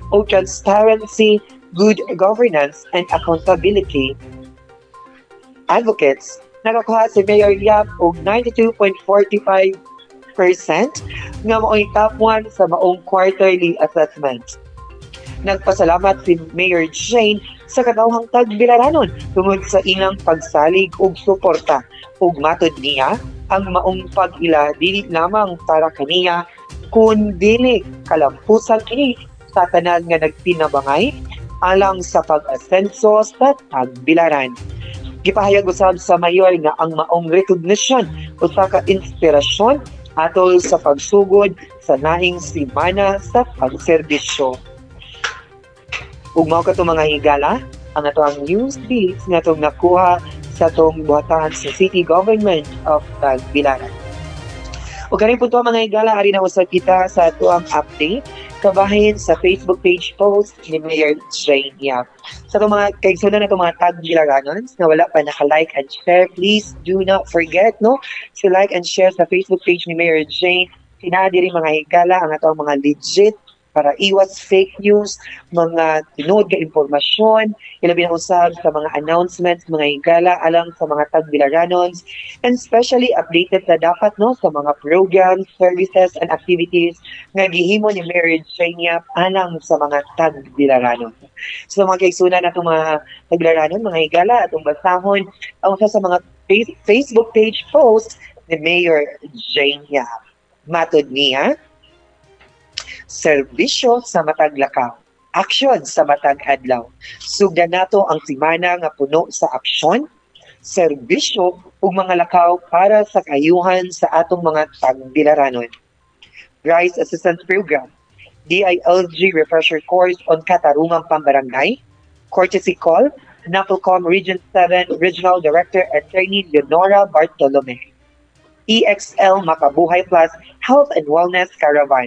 o transparency, good governance, and accountability. Advocates, nakakuha si Mayor Yap og 92.45% nga mao'y top 1 sa maong quarterly assessment. Nagpasalamat si Mayor Jane sa katawhang tagbilaranon tungod sa ilang pagsalig ug suporta. Ug matod niya, ang maong pag-ila dili lamang para kaniya kun dili kalampusan kini sa tanan nga nagtinabangay alang sa pag-asenso sa tagbilaran. Gipahayag usab sa mayor nga ang maong recognition usa ka inspirasyon atol sa pagsugod sa naing simana sa pagserbisyo. Ug mao kato mga higala, ang ato ang news beats nga itong nakuha sa itong buhatahan sa City Government of Tagbilaran. O kaning punto mga higala, ari na usab kita sa ato ang update kabahin sa Facebook page post ni Mayor Jane Yap. Sa itong mga kaigsunan na itong mga Tagbilaranons na wala pa naka-like and share, please do not forget to like and share sa Facebook page ni Mayor Jane. Sinadiri mga higala ang ato ang mga legit para iwas fake news, mga tinuod ka impormasyon, ilabi na usab sa mga announcements, mga higala alang sa mga Tagbilaranons, and especially updated na dapat sa mga programs, services, and activities nga gihimo ni Mayor Jane Yap alang sa mga Tagbilaranon. So mga kaigsunan na itong mga Tagbilaranon, mga higala, atong basahon, ang sa mga Facebook page post ni Mayor Jane Yap. Matod niya, serbisyo sa matag lakaw, aksyon sa matag adlaw. Sugdan nato ang simana nga puno sa aksyon, serbisyo ug mga lakaw para sa kayuhan sa atong mga Tagbilaranon. Rice Assistance Program, DILG Refresher Course on Katarungang Pambarangay, courtesy call, NAPOLCOM Region 7 Regional Director Attorney Leonora Bartolome. EXL Makabuhay Plus Health and Wellness Caravan.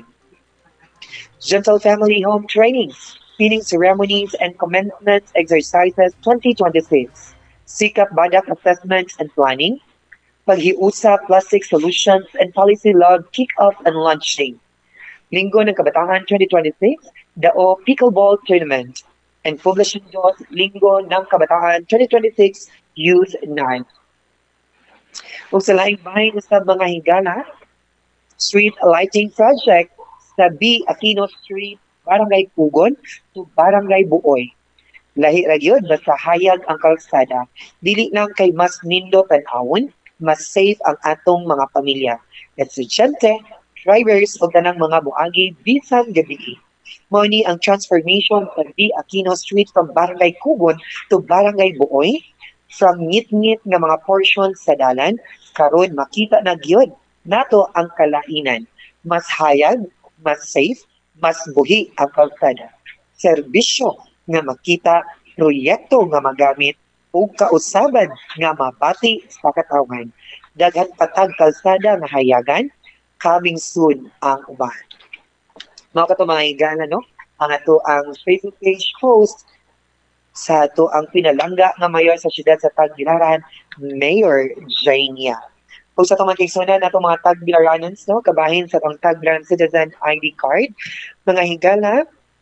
Gentle Family Home Training, Feeding Ceremonies and Commencement Exercises 2026, Sikap Badak Assessments and Planning, Paghiusa Plastic Solutions and Policy Log Kick-Off and Launching, Linggo ng Kabataan 2026, Dao Pickleball Tournament, and Publishing Dos, Linggo ng Kabataan 2026 Youth Night. Kung sa laing bahay sa mga higala, Street Lighting Project, sa B. Aquino Street, Barangay Pugon to Barangay Buoy. Lahi ra gyud basta hayag ang kalsada. Dili lang kay mas nindo tan-awon, mas safe ang atong mga pamilya. Estudyante, drivers ug tanang mga buagi bisan gabi. Mao ni ang transformation sa B. Aquino Street from Barangay Pugon to Barangay Buoy, from ngit-ngit nga mga portions sa dalan, karon makita na gyud nato ang kalainan. Mas hayag, mas safe, mas buhi ang kalsada. Serbisyo nga makita, proyekto nga magamit, ug kausaban nga mabati sa katawan. Daghan patag kalsada nga hayagan, coming soon ang uban. Mao kato mga higala, ang ato ang Facebook page post sa ato ang pinalangga nga mayor sa siyudad sa Tagbilaran, Mayor Jane Yap. Kung sa itong mga kaigsunan na itong mga Tagbilaranons, kabahin sa itong Tagbilaran Citizen ID card, mga higala,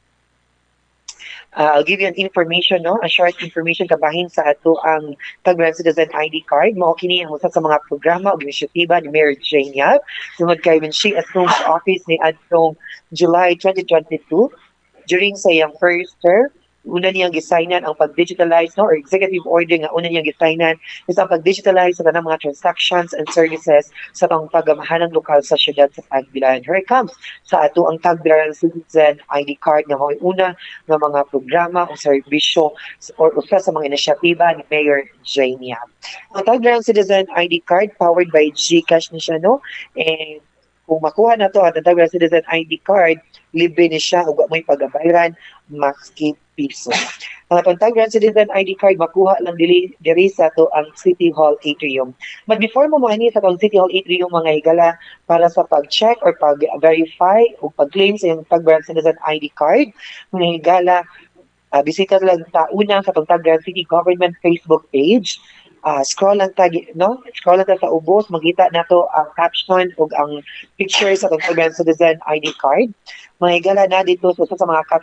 I'll give you an information, a short information kabahin sa ato ang Tagbilaran Citizen ID card. Mao kini ang usa sa mga programa o inisyatiba ni Mayor Jane Yap. Tungod kay when she assumed office ni adtong July 2022, during sa iyang first term, una niyang gisignan ang pag-digitalize or executive order nga una niyang gisignan is ang pag-digitalize sa tanang mga transactions and services sa pang pagamahanang lokal sa siyudad sa Tagbilaran. Here it comes sa ato ang Tagbilaran Citizen ID card nga mao'y una nga mga programa o serbisyo or usa sa mga inisyatiba ni Mayor Jane Yap. Ang Tagbilaran Citizen ID card powered by GCash ni siya, and kung makuha na to ang Tagbilaran Citizen ID card, libre ni siya ug may pagabayran maski piso. Ang atong Tagbilaran Citizen ID card makuha lang diri sa to ang City Hall Atrium. But before mo moani sa tong City Hall Atrium mga higala para sa pag-check or pag-verify o pag-claim sa iyong Tagbilaran Citizen ID card, mga higala bisita lang ta una sa tong Tagbilaran City Government Facebook page. Scroll lang ta sa ubos, makita nato ang caption ug ang picture sa tong Tagbilaran Citizen ID card. Mga higala na dito sa mga caption